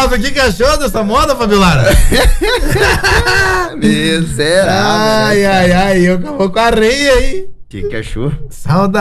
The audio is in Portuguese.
Nelson, o que achou dessa moda, Fabiolara? Miserável. Ai, eu acabou com a areia aí. O que achou? Saudade.